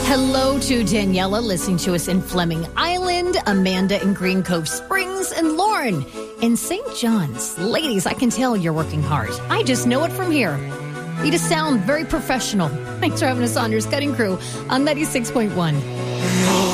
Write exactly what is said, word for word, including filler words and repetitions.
Hello to Daniela listening to us in Fleming Island, Amanda in Green Cove Springs, and Lauren in Saint John's. Ladies, I can tell you're working hard. I just know it from here. You just sound very professional. Thanks for having us on your Cutting Crew on ninety-six point one.